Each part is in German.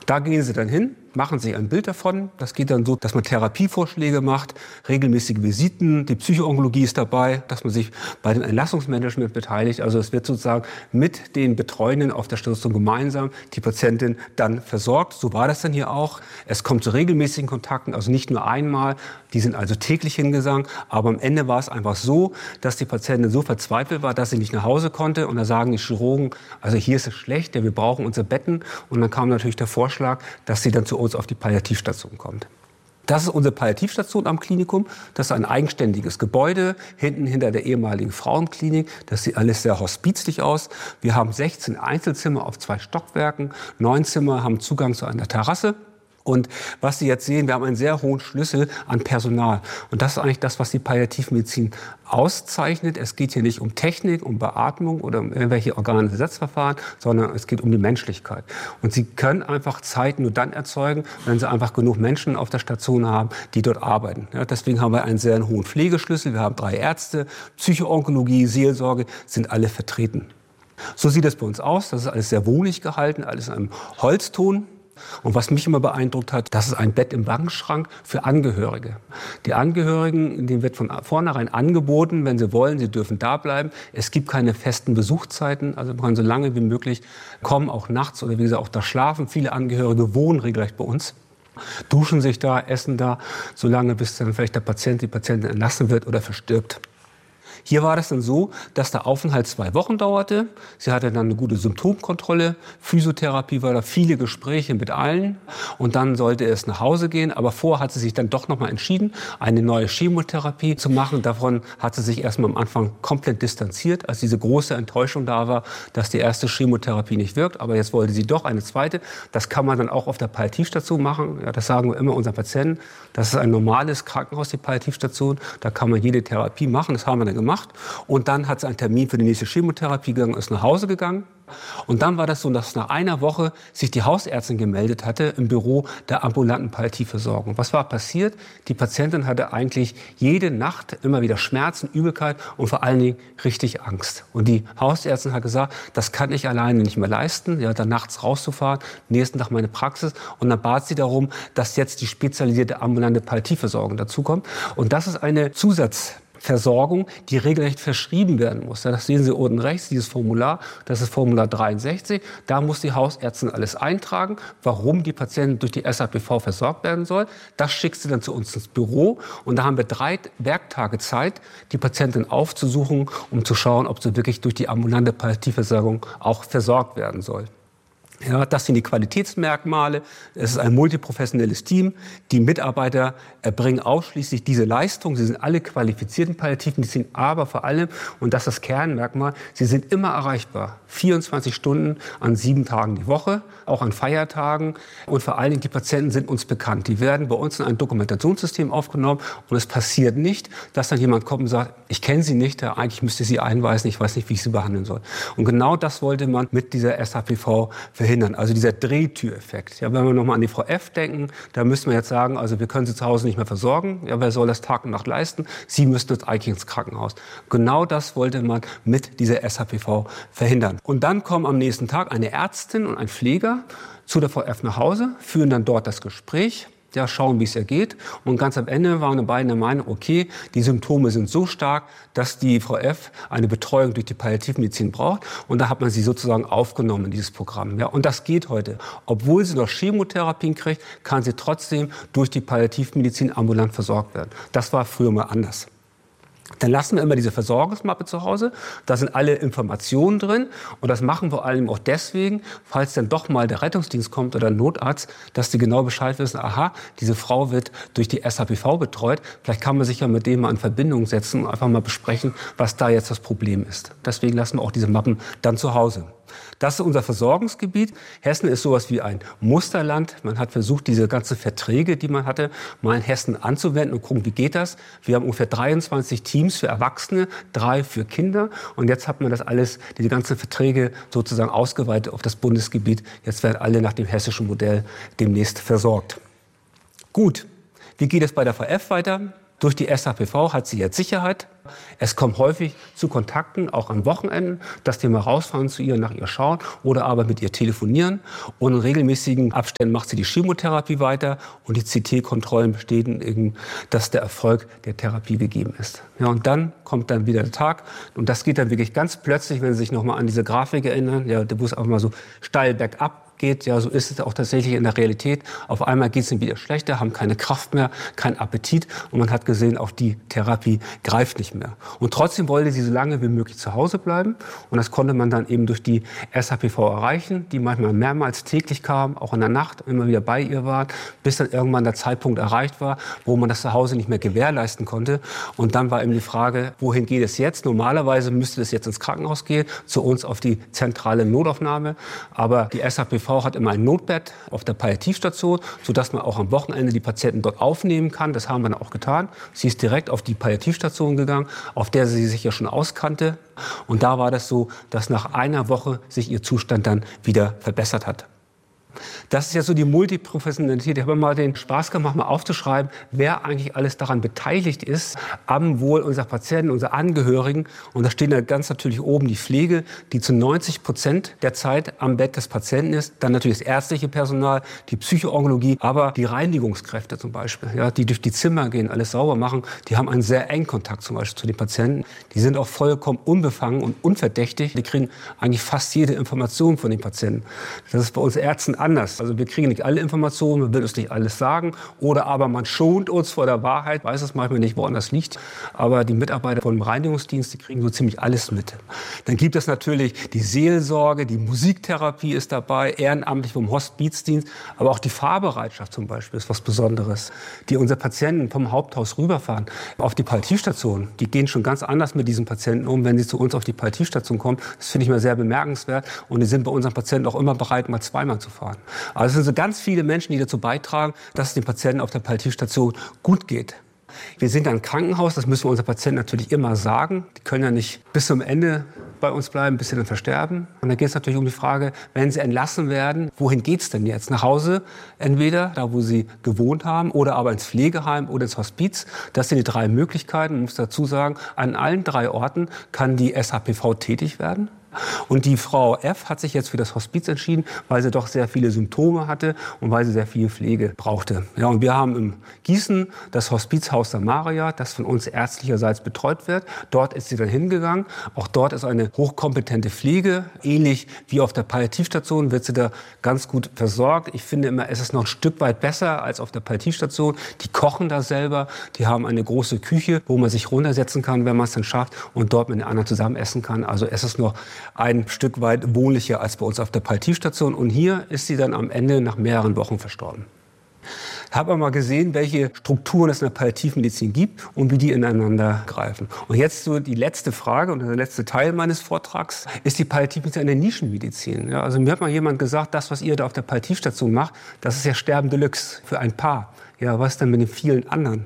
Da gehen Sie dann hin, machen sich ein Bild davon. Das geht dann so, dass man Therapievorschläge macht, regelmäßige Visiten, die Psychoonkologie ist dabei, dass man sich bei dem Entlassungsmanagement beteiligt. Also es wird sozusagen mit den Betreuenden auf der Station gemeinsam die Patientin dann versorgt. So war das dann hier auch. Es kommt zu regelmäßigen Kontakten, also nicht nur einmal. Die sind also täglich hingegangen. Aber am Ende war es einfach so, dass die Patientin so verzweifelt war, dass sie nicht nach Hause konnte. Und da sagen die Chirurgen, also hier ist es schlecht, ja, wir brauchen unsere Betten. Und dann kam natürlich der Vorschlag, dass sie dann zu uns auf die Palliativstation kommt. Das ist unsere Palliativstation am Klinikum. Das ist ein eigenständiges Gebäude, hinten hinter der ehemaligen Frauenklinik. Das sieht alles sehr hospizlich aus. Wir haben 16 Einzelzimmer auf 2 Stockwerken. 9 Zimmer haben Zugang zu einer Terrasse. Und was Sie jetzt sehen, wir haben einen sehr hohen Schlüssel an Personal. Und das ist eigentlich das, was die Palliativmedizin auszeichnet. Es geht hier nicht um Technik, um Beatmung oder um irgendwelche Organersatzverfahren, sondern es geht um die Menschlichkeit. Und Sie können einfach Zeit nur dann erzeugen, wenn Sie einfach genug Menschen auf der Station haben, die dort arbeiten. Ja, deswegen haben wir einen sehr hohen Pflegeschlüssel. Wir haben 3 Ärzte, Psychoonkologie, Seelsorge sind alle vertreten. So sieht es bei uns aus. Das ist alles sehr wohlig gehalten, alles in einem Holzton. Und was mich immer beeindruckt hat, das ist ein Bett im Wangschrank für Angehörige. Die Angehörigen, denen wird von vornherein angeboten, wenn sie wollen, sie dürfen da bleiben. Es gibt keine festen Besuchszeiten, also man kann so lange wie möglich kommen, auch nachts oder wie gesagt auch da schlafen. Viele Angehörige wohnen regelrecht bei uns, duschen sich da, essen da, solange bis dann vielleicht die Patientin entlassen wird oder verstirbt. Hier war das dann so, dass der Aufenthalt 2 Wochen dauerte. Sie hatte dann eine gute Symptomkontrolle, Physiotherapie war da, viele Gespräche mit allen. Und dann sollte es nach Hause gehen. Aber vorher hat sie sich dann doch noch mal entschieden, eine neue Chemotherapie zu machen. Davon hat sie sich erstmal am Anfang komplett distanziert, als diese große Enttäuschung da war, dass die erste Chemotherapie nicht wirkt. Aber jetzt wollte sie doch eine zweite. Das kann man dann auch auf der Palliativstation machen. Ja, das sagen wir immer unseren Patienten. Das ist ein normales Krankenhaus, die Palliativstation. Da kann man jede Therapie machen. Das haben wir dann gemacht. Und dann hat sie einen Termin für die nächste Chemotherapie gegangen, ist nach Hause gegangen. Und dann war das so, dass nach einer Woche sich die Hausärztin gemeldet hatte im Büro der ambulanten Palliativversorgung. Was war passiert? Die Patientin hatte eigentlich jede Nacht immer wieder Schmerzen, Übelkeit und vor allen Dingen richtig Angst. Und die Hausärztin hat gesagt, das kann ich alleine nicht mehr leisten, ja, dann nachts rauszufahren, nächsten Tag meine Praxis. Und dann bat sie darum, dass jetzt die spezialisierte ambulante Palliativversorgung dazukommt. Und das ist eine Zusatzversorgung, die regelrecht verschrieben werden muss. Das sehen Sie unten rechts, dieses Formular, das ist Formular 63. Da muss die Hausärztin alles eintragen, warum die Patientin durch die SAPV versorgt werden soll. Das schickt sie dann zu uns ins Büro und da haben wir 3 Werktage Zeit, die Patientin aufzusuchen, um zu schauen, ob sie wirklich durch die ambulante Palliativversorgung auch versorgt werden soll. Ja, das sind die Qualitätsmerkmale. Es ist ein multiprofessionelles Team. Die Mitarbeiter erbringen ausschließlich diese Leistung. Sie sind alle qualifizierten Palliativmedizin, aber vor allem, und das ist das Kernmerkmal, sie sind immer erreichbar. 24 Stunden an 7 Tagen die Woche, auch an Feiertagen. Und vor allen Dingen, die Patienten sind uns bekannt. Die werden bei uns in ein Dokumentationssystem aufgenommen. Und es passiert nicht, dass dann jemand kommt und sagt, ich kenne Sie nicht, eigentlich müsste ich Sie einweisen, ich weiß nicht, wie ich Sie behandeln soll. Und genau das wollte man mit dieser SAPV verhindern. Also dieser Drehtüreffekt. Ja, wenn wir nochmal an die Frau F. denken, da müssen wir jetzt sagen, also wir können sie zu Hause nicht mehr versorgen. Ja, wer soll das Tag und Nacht leisten? Sie müssten jetzt eigentlich ins Krankenhaus. Genau das wollte man mit dieser SAPV verhindern. Und dann kommen am nächsten Tag eine Ärztin und ein Pfleger zu der Frau F. nach Hause, führen dann dort das Gespräch. Ja, schauen, wie es ihr geht. Und ganz am Ende waren beide der Meinung, okay, die Symptome sind so stark, dass die Frau F. eine Betreuung durch die Palliativmedizin braucht. Und da hat man sie sozusagen aufgenommen in dieses Programm. Ja, und das geht heute. Obwohl sie noch Chemotherapien kriegt, kann sie trotzdem durch die Palliativmedizin ambulant versorgt werden. Das war früher mal anders. Dann lassen wir immer diese Versorgungsmappe zu Hause. Da sind alle Informationen drin. Und das machen wir vor allem auch deswegen, falls dann doch mal der Rettungsdienst kommt oder ein Notarzt, dass die genau Bescheid wissen, aha, diese Frau wird durch die SAPV betreut. Vielleicht kann man sich ja mit dem mal in Verbindung setzen und einfach mal besprechen, was da jetzt das Problem ist. Deswegen lassen wir auch diese Mappen dann zu Hause. Das ist unser Versorgungsgebiet. Hessen ist sowas wie ein Musterland. Man hat versucht, diese ganzen Verträge, die man hatte, mal in Hessen anzuwenden und gucken, wie geht das. Wir haben ungefähr 23 Teams für Erwachsene, 3 für Kinder. Und jetzt hat man das alles, diese ganzen Verträge sozusagen ausgeweitet auf das Bundesgebiet. Jetzt werden alle nach dem hessischen Modell demnächst versorgt. Gut, wie geht es bei der VF weiter? Durch die SAPV hat sie jetzt Sicherheit. Es kommt häufig zu Kontakten, auch an Wochenenden, dass die mal rausfahren zu ihr, nach ihr schauen oder aber mit ihr telefonieren. Und in regelmäßigen Abständen macht sie die Chemotherapie weiter und die CT-Kontrollen bestätigen, dass der Erfolg der Therapie gegeben ist. Ja, und dann kommt dann wieder der Tag und das geht dann wirklich ganz plötzlich, wenn Sie sich noch mal an diese Grafik erinnern, ja, wo es auch mal so steil bergab geht, ja, so ist es auch tatsächlich in der Realität. Auf einmal geht es ihnen wieder schlechter, haben keine Kraft mehr, keinen Appetit und man hat gesehen, auch die Therapie greift nicht mehr. Und trotzdem wollte sie so lange wie möglich zu Hause bleiben und das konnte man dann eben durch die SAPV erreichen, die manchmal mehrmals täglich kam, auch in der Nacht immer wieder bei ihr war, bis dann irgendwann der Zeitpunkt erreicht war, wo man das zu Hause nicht mehr gewährleisten konnte. Und dann war eben die Frage, wohin geht es jetzt? Normalerweise müsste es jetzt ins Krankenhaus gehen, zu uns auf die zentrale Notaufnahme, aber die SAPV hat immer ein Notbett auf der Palliativstation, sodass man auch am Wochenende die Patienten dort aufnehmen kann. Das haben wir dann auch getan. Sie ist direkt auf die Palliativstation gegangen, auf der sie sich ja schon auskannte. Und da war das so, dass nach einer Woche sich ihr Zustand dann wieder verbessert hat. Das ist ja so die Multiprofessionalität. Ich habe mal den Spaß gemacht, mal aufzuschreiben, wer eigentlich alles daran beteiligt ist, am Wohl unserer Patienten, unserer Angehörigen. Und da steht da ganz natürlich oben die Pflege, die zu 90% der Zeit am Bett des Patienten ist. Dann natürlich das ärztliche Personal, die Psychoonkologie, aber die Reinigungskräfte zum Beispiel, ja, die durch die Zimmer gehen, alles sauber machen, die haben einen sehr engen Kontakt zum Beispiel zu den Patienten. Die sind auch vollkommen unbefangen und unverdächtig. Die kriegen eigentlich fast jede Information von den Patienten. Das ist bei uns Ärzten anders. Also wir kriegen nicht alle Informationen, man will uns nicht alles sagen. Oder aber man schont uns vor der Wahrheit, weiß es manchmal nicht, woran das liegt. Aber die Mitarbeiter vom Reinigungsdienst, die kriegen so ziemlich alles mit. Dann gibt es natürlich die Seelsorge, die Musiktherapie ist dabei, ehrenamtlich vom Hospizdienst. Aber auch die Fahrbereitschaft zum Beispiel ist was Besonderes. Die unsere Patienten vom Haupthaus rüberfahren auf die Palliativstation. Die gehen schon ganz anders mit diesen Patienten um, wenn sie zu uns auf die Palliativstation kommen. Das finde ich mal sehr bemerkenswert. Und die sind bei unseren Patienten auch immer bereit, mal zweimal zu fahren. Also es sind so ganz viele Menschen, die dazu beitragen, dass es den Patienten auf der Palliativstation gut geht. Wir sind ein Krankenhaus, das müssen wir unseren Patienten natürlich immer sagen. Die können ja nicht bis zum Ende bei uns bleiben, bis sie dann versterben. Und dann geht es natürlich um die Frage, wenn sie entlassen werden, wohin geht's denn jetzt? Nach Hause, entweder da, wo sie gewohnt haben, oder aber ins Pflegeheim oder ins Hospiz. Das sind die drei Möglichkeiten. Man muss dazu sagen, an allen drei Orten kann die SAPV tätig werden. Und die Frau F. hat sich jetzt für das Hospiz entschieden, weil sie doch sehr viele Symptome hatte und weil sie sehr viel Pflege brauchte. Ja, und wir haben in Gießen das Hospizhaus Samaria, das von uns ärztlicherseits betreut wird. Dort ist sie dann hingegangen. Auch dort ist eine hochkompetente Pflege. Ähnlich wie auf der Palliativstation wird sie da ganz gut versorgt. Ich finde immer, es ist noch ein Stück weit besser als auf der Palliativstation. Die kochen da selber. Die haben eine große Küche, wo man sich runtersetzen kann, wenn man es dann schafft, und dort mit den anderen zusammen essen kann. Also es ist noch ein Stück weit wohnlicher als bei uns auf der Palliativstation. Und hier ist sie dann am Ende nach mehreren Wochen verstorben. Ich habe mal gesehen, welche Strukturen es in der Palliativmedizin gibt und wie die ineinander greifen. Und jetzt so die letzte Frage und der letzte Teil meines Vortrags. Ist die Palliativmedizin eine Nischenmedizin? Ja, also mir hat mal jemand gesagt, das, was ihr da auf der Palliativstation macht, das ist ja Sterben Deluxe für ein Paar. Ja, was denn mit den vielen anderen?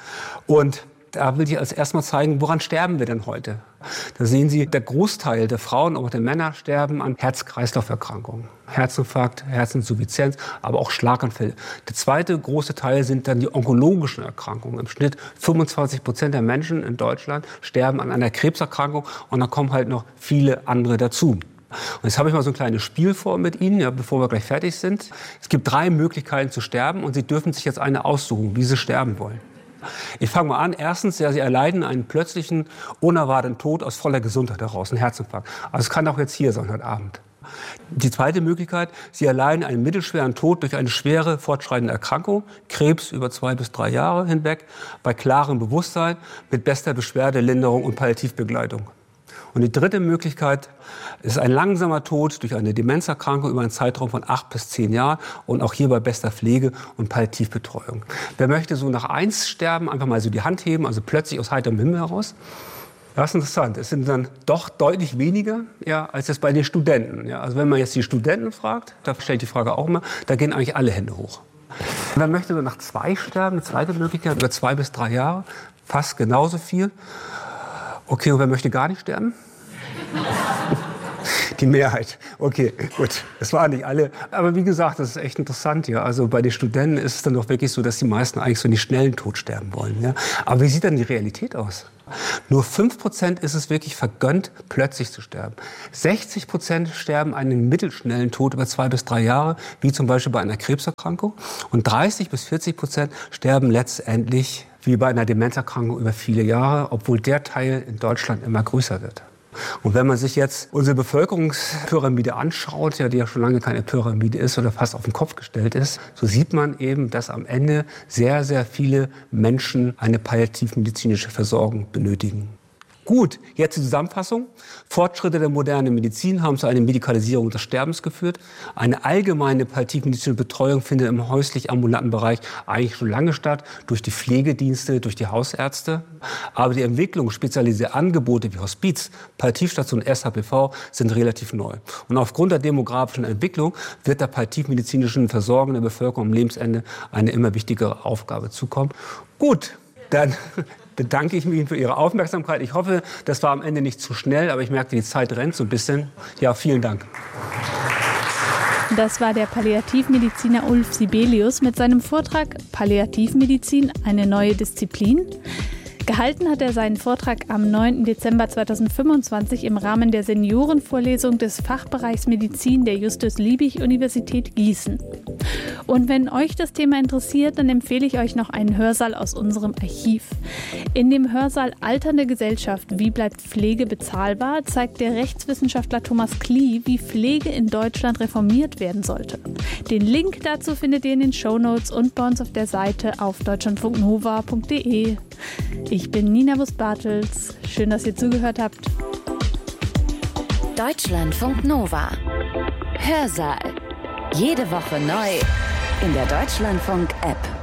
Und da will ich als erstmal zeigen, woran sterben wir denn heute? Da sehen Sie, der Großteil der Frauen, aber auch der Männer sterben an Herz-Kreislauf-Erkrankungen. Herzinfarkt, Herzinsuffizienz, aber auch Schlaganfälle. Der zweite große Teil sind dann die onkologischen Erkrankungen. Im Schnitt 25% der Menschen in Deutschland sterben an einer Krebserkrankung und dann kommen halt noch viele andere dazu. Und jetzt habe ich mal so ein kleines Spiel vor mit Ihnen, ja, bevor wir gleich fertig sind. Es gibt 3 Möglichkeiten zu sterben und Sie dürfen sich jetzt eine aussuchen, wie Sie sterben wollen. Ich fange mal an. Erstens, ja, Sie erleiden einen plötzlichen, unerwarteten Tod aus voller Gesundheit heraus, einen Herzinfarkt. Also es kann auch jetzt hier sein, heute Abend. Die zweite Möglichkeit, Sie erleiden einen mittelschweren Tod durch eine schwere, fortschreitende Erkrankung, Krebs über 2 bis 3 Jahre hinweg, bei klarem Bewusstsein, mit bester Beschwerdelinderung und Palliativbegleitung. Und die dritte Möglichkeit ist ein langsamer Tod durch eine Demenzerkrankung über einen Zeitraum von 8 bis 10 Jahren und auch hier bei bester Pflege und Palliativbetreuung. Wer möchte so nach 1 sterben, einfach mal so die Hand heben, also plötzlich aus heiterem Himmel heraus? Das ist interessant. Es sind dann doch deutlich weniger, ja, als es bei den Studenten. Ja. Also wenn man jetzt die Studenten fragt, da stelle ich die Frage auch immer, da gehen eigentlich alle Hände hoch. Und dann möchte man nach 2 sterben, eine zweite Möglichkeit, über 2 bis 3 Jahre, fast genauso viel. Okay, und wer möchte gar nicht sterben? Die Mehrheit. Okay, gut. Das waren nicht alle. Aber wie gesagt, das ist echt interessant. Ja. Also bei den Studenten ist es dann doch wirklich so, dass die meisten eigentlich so einen schnellen Tod sterben wollen. Ja. Aber wie sieht dann die Realität aus? Nur 5% ist es wirklich vergönnt, plötzlich zu sterben. 60% sterben einen mittelschnellen Tod über 2 bis 3 Jahre, wie zum Beispiel bei einer Krebserkrankung. Und 30 bis 40% sterben letztendlich wie bei einer Demenzerkrankung über viele Jahre, obwohl der Teil in Deutschland immer größer wird. Und wenn man sich jetzt unsere Bevölkerungspyramide anschaut, ja, die ja schon lange keine Pyramide ist oder fast auf den Kopf gestellt ist, so sieht man eben, dass am Ende sehr, sehr viele Menschen eine palliativmedizinische Versorgung benötigen. Gut, jetzt die Zusammenfassung. Fortschritte der modernen Medizin haben zu einer Medikalisierung des Sterbens geführt. Eine allgemeine palliativmedizinische Betreuung findet im häuslich-ambulanten Bereich eigentlich schon lange statt, durch die Pflegedienste, durch die Hausärzte. Aber die Entwicklung spezialisierter Angebote wie Hospiz, Palliativstation, SHPV sind relativ neu. Und aufgrund der demografischen Entwicklung wird der palliativmedizinischen Versorgung der Bevölkerung am Lebensende eine immer wichtigere Aufgabe zukommen. Gut, dann bedanke ich mich für Ihre Aufmerksamkeit. Ich hoffe, das war am Ende nicht zu schnell, aber ich merkte, die Zeit rennt so ein bisschen. Ja, vielen Dank. Das war der Palliativmediziner Ulf Sibelius mit seinem Vortrag Palliativmedizin, eine neue Disziplin. Gehalten hat er seinen Vortrag am 9. Dezember 2025 im Rahmen der Seniorenvorlesung des Fachbereichs Medizin der Justus-Liebig-Universität Gießen. Und wenn euch das Thema interessiert, dann empfehle ich euch noch einen Hörsaal aus unserem Archiv. In dem Hörsaal Alternde Gesellschaft, wie bleibt Pflege bezahlbar, zeigt der Rechtswissenschaftler Thomas Klie, wie Pflege in Deutschland reformiert werden sollte. Den Link dazu findet ihr in den Shownotes und bei uns auf der Seite auf deutschlandfunknova.de. Ich bin Nina Bus-Bartels. Schön, dass ihr zugehört habt. Deutschlandfunk Nova. Hörsaal. Jede Woche neu in der Deutschlandfunk-App.